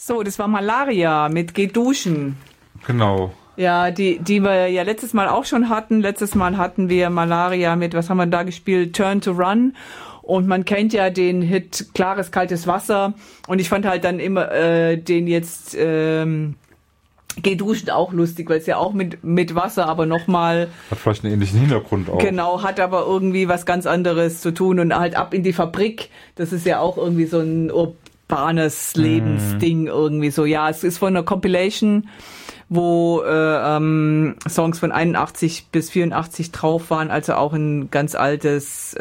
So, das war Malaria mit Geh duschen. Genau. Ja, die wir ja letztes Mal auch schon hatten. Letztes Mal hatten wir Malaria mit, was haben wir da gespielt? Turn to Run. Und man kennt ja den Hit Klares, kaltes Wasser. Und ich fand halt dann immer den jetzt Geh duschen auch lustig, weil es ja auch mit Wasser, aber nochmal... Hat vielleicht einen ähnlichen Hintergrund auch. Genau, hat aber irgendwie was ganz anderes zu tun. Und halt ab in die Fabrik, das ist ja auch irgendwie so ein urbanes Lebensding irgendwie so. Ja, es ist von einer Compilation, wo Songs von 81 bis 84 drauf waren, also auch ein ganz altes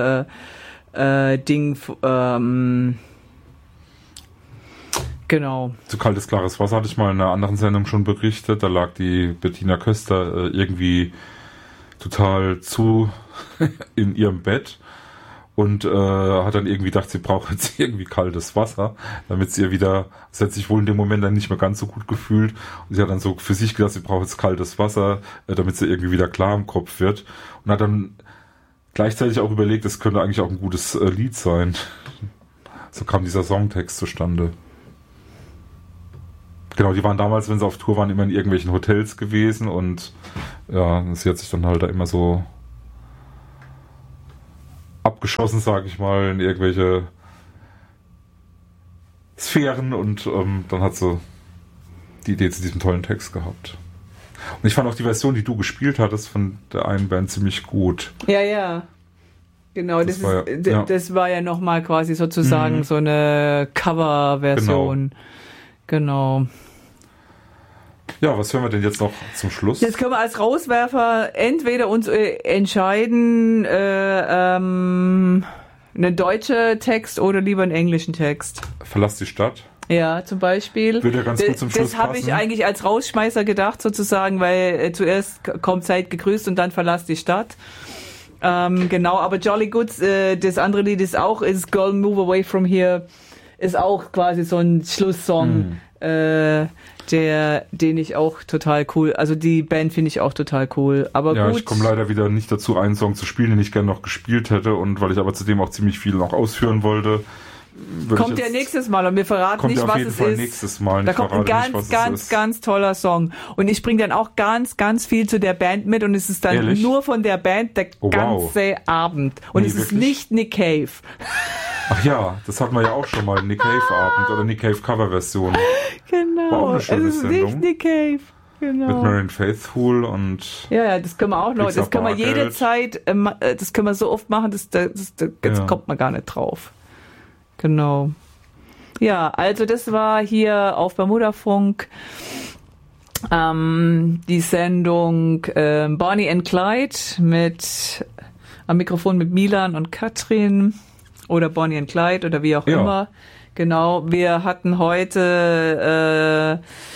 Ding. Genau. Zu kaltes, klares Wasser hatte ich mal in einer anderen Sendung schon berichtet. Da lag die Bettina Köster irgendwie total zu in ihrem Bett und hat dann irgendwie gedacht, sie braucht jetzt irgendwie kaltes Wasser, damit sie ihr wieder, sie hat sich wohl in dem Moment dann nicht mehr ganz so gut gefühlt und sie hat dann so für sich gedacht, sie braucht jetzt kaltes Wasser, damit sie irgendwie wieder klar im Kopf wird und hat dann gleichzeitig auch überlegt, das könnte eigentlich auch ein gutes Lied sein. So kam dieser Songtext zustande. Genau, die waren damals, wenn sie auf Tour waren, immer in irgendwelchen Hotels gewesen und ja, sie hat sich dann halt da immer so abgeschossen, sage ich mal, in irgendwelche Sphären und dann hat sie die Idee zu diesem tollen Text gehabt. Und ich fand auch die Version, die du gespielt hattest, von der einen Band ziemlich gut. Ja. Genau, das war ja nochmal quasi sozusagen so eine Cover-Version. Genau. Ja, was hören wir denn jetzt noch zum Schluss? Jetzt können wir als Rauswerfer entweder uns entscheiden, einen deutschen Text oder lieber einen englischen Text. Verlass die Stadt. Ja, zum Beispiel. Würde ja ganz gut zum Schluss passen. Das habe ich eigentlich als Rausschmeißer gedacht, sozusagen, weil zuerst kommt Seid gegrüßt und dann Verlass die Stadt. Genau, aber Jolly Good, das andere Lied ist Girl Move Away From Here, ist auch quasi so ein Schlusssong, den ich auch total cool, also die Band finde ich auch total cool, aber ja, gut. Ich komme leider wieder nicht dazu, einen Song zu spielen, den ich gerne noch gespielt hätte und weil ich aber zudem auch ziemlich viel noch ausführen wollte. Kommt ja nächstes Mal und wir verraten nicht, was es ist. Nächstes Mal. Da kommt ein ganz toller Song. Und ich bringe dann auch ganz viel zu der Band mit und es ist dann Ehrlich? nur von der Band der ganze Abend. Und es ist nicht Nick Cave. Ach ja, das hatten wir ja auch schon mal, Nick Cave-Abend oder Nick Cave-Cover-Version. Genau. War auch eine schöne es ist Sendung. nicht Nick Cave. Genau. Mit Marianne Faithfull und... Ja, das können wir auch noch. Das können wir jederzeit, das können wir so oft machen, jetzt kommt man gar nicht drauf. Genau. Ja, also das war hier auf Bermudafunk die Sendung Bonnie and Clyde am Mikrofon mit Milan und Katrin oder Bonnie and Clyde oder wie auch immer. Genau, wir hatten heute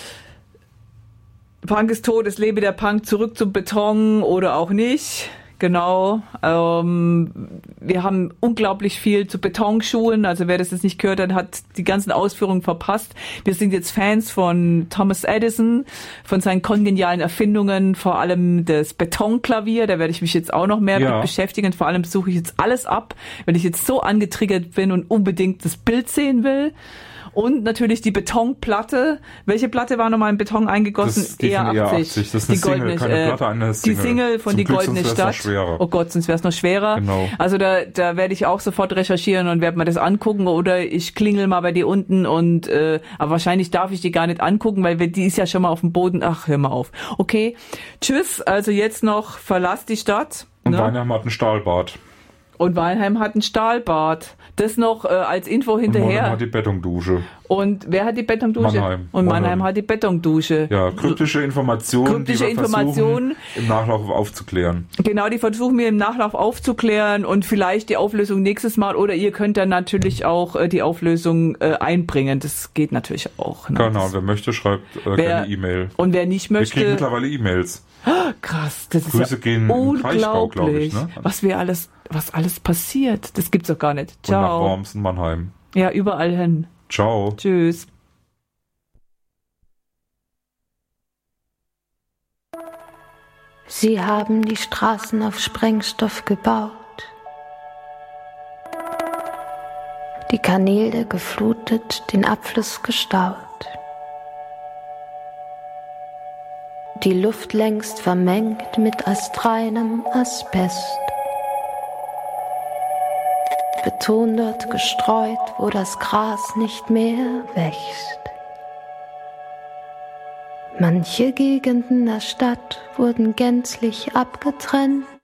Punk ist tot, es lebe der Punk, zurück zum Beton oder auch nicht. Genau, wir haben unglaublich viel zu Betonschulen, also wer das jetzt nicht gehört hat, hat die ganzen Ausführungen verpasst. Wir sind jetzt Fans von Thomas Edison, von seinen kongenialen Erfindungen, vor allem das Betonklavier, da werde ich mich jetzt auch noch mehr mit beschäftigen. Vor allem suche ich jetzt alles ab, weil ich jetzt so angetriggert bin und unbedingt das Bild sehen will. Und natürlich die Betonplatte. Welche Platte war nochmal in Beton eingegossen? Das ist die ER80. Das ist eine Single, keine Platte, eine Single. Die Single von Die Goldene Stadt. Oh Gott, sonst wäre es noch schwerer. Genau. Also da werde ich auch sofort recherchieren und werde mir das angucken oder ich klingel mal bei dir unten und aber wahrscheinlich darf ich die gar nicht angucken, weil die ist ja schon mal auf dem Boden. Ach, hör mal auf. Okay, tschüss. Also jetzt noch Verlass die Stadt. Und Weinheim hat ein Stahlbad. Und Weinheim hat ein Stahlbad. Das noch als Info hinterher. Und Mannheim hat die Betondusche. Und wer hat die Betondusche? Mannheim. Und Mannheim hat die Betondusche. Ja, kryptische Informationen, die wir versuchen im Nachlauf aufzuklären. Genau, die versuchen wir im Nachlauf aufzuklären und vielleicht die Auflösung nächstes Mal. Oder ihr könnt dann natürlich auch die Auflösung einbringen. Das geht natürlich auch. Ne? Genau, wer möchte, schreibt gerne E-Mail. Und wer nicht möchte... Wir kriegen mittlerweile E-Mails. Krass, das Grüße ist ja gehen in Kraichgau, glaube ich. Ne? Was alles passiert. Das gibt's doch gar nicht. Ciao. Und nach Worms in Mannheim. Ja, überall hin. Ciao. Tschüss. Sie haben die Straßen auf Sprengstoff gebaut, die Kanäle geflutet, den Abfluss gestaut. die Luft längst vermengt mit astreinem Asbest. Beton dort gestreut, wo das Gras nicht mehr wächst. Manche Gegenden der Stadt wurden gänzlich abgetrennt.